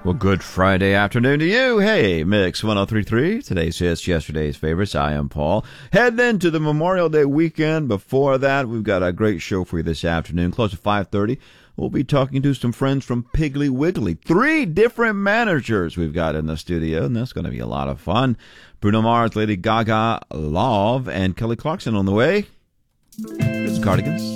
Well, good Friday afternoon to you. Hey, Mix 1033. Today's hits, yesterday's favorites. I am Paul. Heading into the Memorial Day weekend. Before that, we've got a great show for you this afternoon. Close to 5:30. We'll be talking to some friends from Piggly Wiggly. 3 different managers we've got in the studio, and that's going to be a lot of fun. Bruno Mars, Lady Gaga, Love, and Kelly Clarkson on the way. This is Cardigans.